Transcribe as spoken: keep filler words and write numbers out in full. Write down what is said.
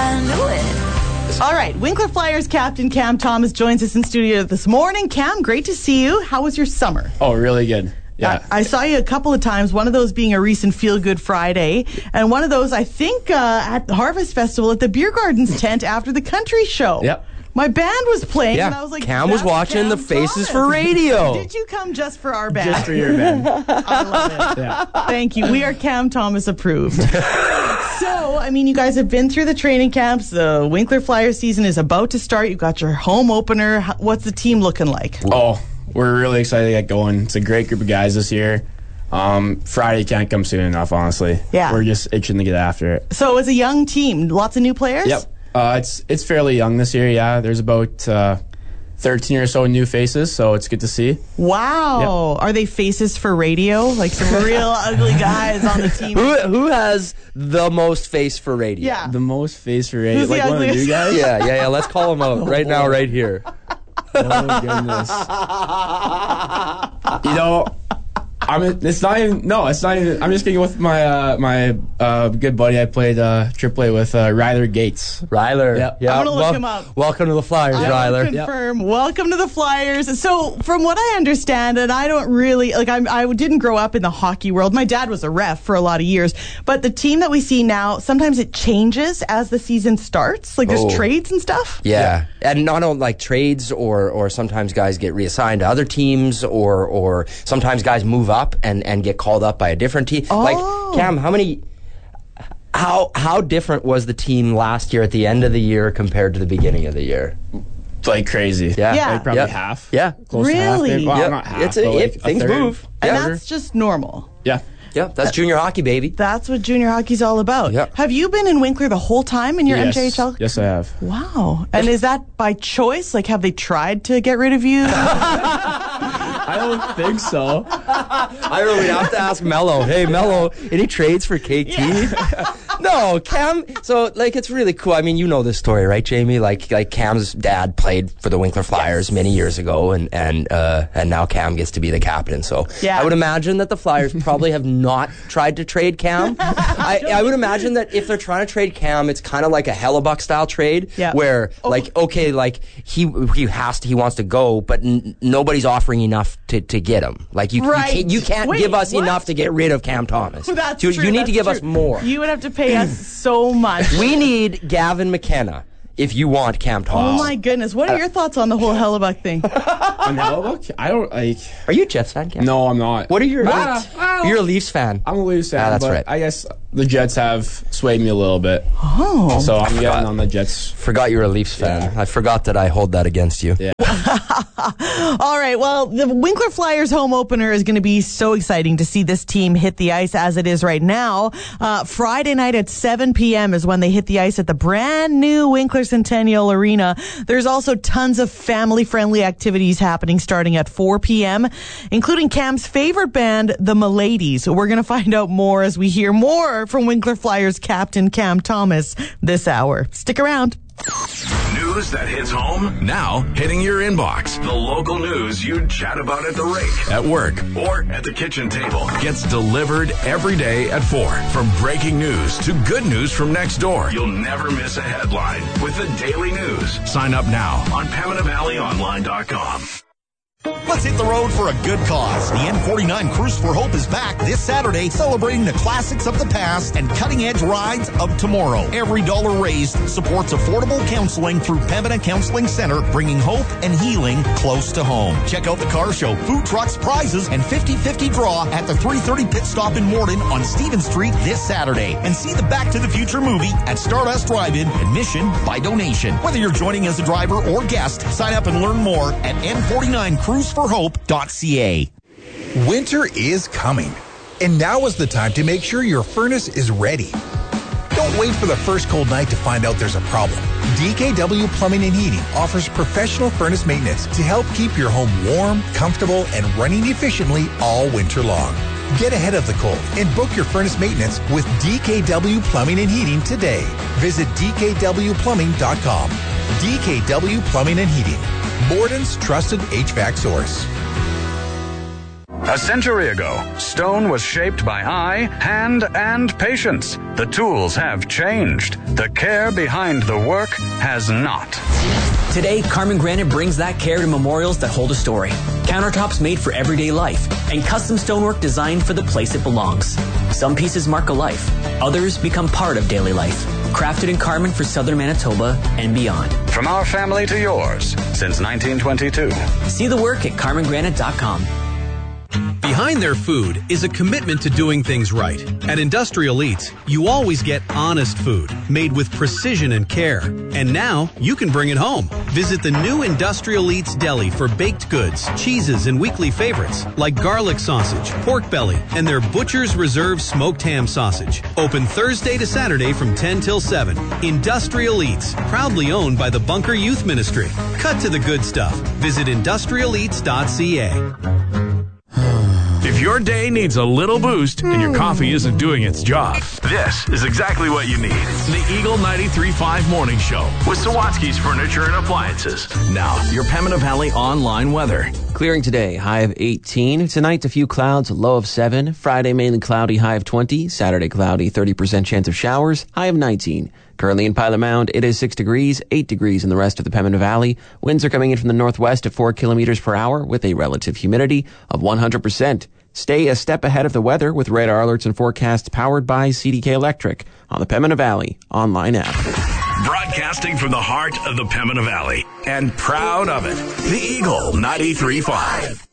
I knew it. All right, Winkler Flyers captain Cam Thomas joins us in studio this morning. Cam, great to see you. How was your summer? Oh, really good. Yeah. I, I saw you a couple of times, one of those being a recent Feel Good Friday, and one of those, I think, uh, at the Harvest Festival at the Beer Gardens tent after the country show. Yep. My band was playing, Yeah, and I was like, Cam was "That's watching Cam the Faces Thomas." for Radio. Did you come just for our band? Just for your band. I love it. Yeah. Thank you. We are Cam Thomas approved. So, I mean, you guys have been through the training camps. The Winkler Flyers season is about to start. You've got your home opener. How- What's the team looking like? Oh, we're really excited to get going. It's a great group of guys this year. Um, Friday can't come soon enough, honestly. Yeah. We're just itching to get after it. So, it's a young team. Lots of new players? Yep. Uh, it's it's fairly young this year, yeah. There's about uh, thirteen or so new faces, so it's good to see. Wow. Are they faces for radio? Like some real ugly guys on the team? Who who has the most face for radio? Yeah. The most face for radio. Who's the Like one of the ugliest? new guys? Yeah, yeah, yeah. Let's call him out right now, right here. Oh, goodness. You know, I'm. It's not even. No, it's not even. I'm just getting with my uh, my uh, good buddy I played uh, triple A with, uh, Ryler Gates. Ryler. Yep. Yeah. I'm gonna look wel- him up. Welcome to the Flyers, I will Ryler. confirm. Welcome to the Flyers. So, from what I understand, and I don't really like, I'm, I didn't grow up in the hockey world. My dad was a ref for a lot of years, but the team that we see now, sometimes it changes as the season starts. Like, there's Oh. trades and stuff. Yeah. and not only like trades, or or sometimes guys get reassigned to other teams, or or sometimes guys move up and and get called up by a different team. Oh. Like Cam, how many? How how different was the team last year at the end of the year compared to the beginning of the year? It's like crazy. Yeah. Yeah. Like probably Yeah. half. Yeah. Close to half. Really? maybe. Well, Yeah. not half, It's a- but like it- a things third. move. And Yeah. that's just normal. Yeah. Yeah, that's junior hockey, baby. That's what junior hockey's all about. Yeah. Have you been in Winkler the whole time in your Yes. M J H L? Yes, I have. Wow. And is that by choice? Like, have they tried to get rid of you? I don't think so. I don't know. We'd have to ask Mello. Hey, Mello, any trades for K T? No, Cam. So, like, it's really cool. I mean, you know this story, right, Jamie? Like, like Cam's dad played for the Winkler Flyers many years ago, and and uh, and now Cam gets to be the captain. So, Yeah. I would imagine that the Flyers probably have not tried to trade Cam. I, I would imagine that if they're trying to trade Cam, it's kind of like a Hellebuck style trade, Yeah. where Oh. like, okay, like he he has to, he wants to go, but n- nobody's offering enough to, to get him. Like you, Right. you can't, you can't Wait, give us what? enough to get rid of Cam Thomas. That's you, true. you need that's to give true. us more. You would have to pay us so much. We need Gavin McKenna if you want Cam Oh Thomas. my goodness. What are your thoughts on the whole Hellebuck thing? On Hellebuck? I don't like. Are you a Jets fan, Cam? No, I'm not. What are your? Ah, well, You're a Leafs fan. I'm a Leafs fan, Ah, that's but right. I guess the Jets have swayed me a little bit. Oh. So I'm getting on the Jets. Forgot you're a Leafs fan. Yeah. I forgot that I hold that against you. Yeah. All right. Well, the Winkler Flyers home opener is going to be so exciting to see this team hit the ice as it is right now. Uh, Friday night at seven p.m. is when they hit the ice at the brand new Winkler Centennial Arena. There's also tons of family-friendly activities happening starting at four p.m., including Cam's favorite band, the Miladies. We're going to find out more as we hear more from Winkler Flyers captain Cam Thomas this hour. Stick around. News that hits home, now hitting your inbox. The local news you'd chat about at the rink, at work, or at the kitchen table gets delivered every day at four. From breaking news to good news from next door, you'll never miss a headline with the Daily News. Sign up now on Pembina Valley Online dot com. Let's hit the road for a good cause. The N forty-nine Cruise for Hope is back this Saturday, celebrating the classics of the past and cutting-edge rides of tomorrow. Every dollar raised supports affordable counseling through Pembina Counseling Center, bringing hope and healing close to home. Check out the car show, food trucks, prizes, and fifty-fifty draw at the three thirty pit stop in Morden on Stephen Street this Saturday. And see the Back to the Future movie at Stardust Drive-In, admission by donation. Whether you're joining as a driver or guest, sign up and learn more at N forty-nine cruise for hope dot c a. Winter is coming, and now is the time to make sure your furnace is ready. Don't wait for the first cold night to find out there's a problem. D K W Plumbing and Heating offers professional furnace maintenance to help keep your home warm, comfortable, and running efficiently all winter long. Get ahead of the cold and book your furnace maintenance with D K W Plumbing and Heating today. Visit D K W plumbing dot com. D K W Plumbing and Heating, Borden's trusted H V A C source. A century ago, stone was shaped by eye, hand, and patience. The tools have changed. The care behind the work has not. Today, Carmen Granite brings that care to memorials that hold a story. Countertops made for everyday life, and custom stonework designed for the place it belongs. Some pieces mark a life. Others become part of daily life. Crafted in Carmen for Southern Manitoba and beyond. From our family to yours, since nineteen twenty-two. See the work at carmen granite dot com. Behind their food is a commitment to doing things right. At Industrial Eats, you always get honest food, made with precision and care. And now, you can bring it home. Visit the new Industrial Eats Deli for baked goods, cheeses, and weekly favorites, like garlic sausage, pork belly, and their Butcher's Reserve smoked ham sausage. Open Thursday to Saturday from ten till seven. Industrial Eats, proudly owned by the Bunker Youth Ministry. Cut to the good stuff. Visit industrial eats dot c a. If your day needs a little boost and your coffee isn't doing its job, this is exactly what you need. The Eagle ninety-three point five Morning Show with Sawatsky's Furniture and Appliances. Now, your Pembina Valley online weather. Clearing today, high of eighteen. Tonight, a few clouds, low of seven. Friday, mainly cloudy, high of twenty. Saturday, cloudy, thirty percent chance of showers, high of nineteen. Currently in Pilot Mound, it is six degrees, eight degrees in the rest of the Pembina Valley. Winds are coming in from the northwest at four kilometers per hour with a relative humidity of one hundred percent. Stay a step ahead of the weather with radar alerts and forecasts powered by C D K Electric on the Pembina Valley online app. Broadcasting from the heart of the Pembina Valley and proud of it, the Eagle ninety-three point five.